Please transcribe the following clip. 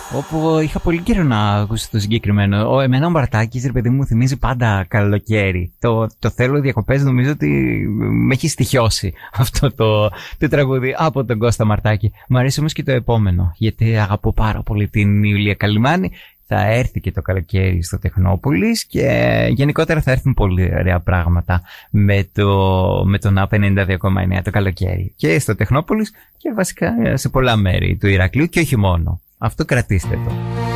Όπου είχα πολύ καιρό να ακούσω το συγκεκριμένο. Εμένα ο Μπαρτάκης, ρε παιδί μου, θυμίζει πάντα καλοκαίρι. Το θέλω διακοπές, νομίζω ότι με έχει στοιχειώσει αυτό το τραγούδι από τον Κώστα Μαρτάκη. Μου αρέσει όμως και το επόμενο, γιατί αγαπώ πάρα πολύ την Ιουλία Καλυμάνη. Θα έρθει και το καλοκαίρι στο Τεχνόπολης και γενικότερα θα έρθουν πολύ ωραία πράγματα με τον ΑΠ 92,9 το καλοκαίρι. Και στο Τεχνόπολης και βασικά σε πολλά μέρη του Ηρακλείου και όχι μόνο. Αυτό κρατήστε το.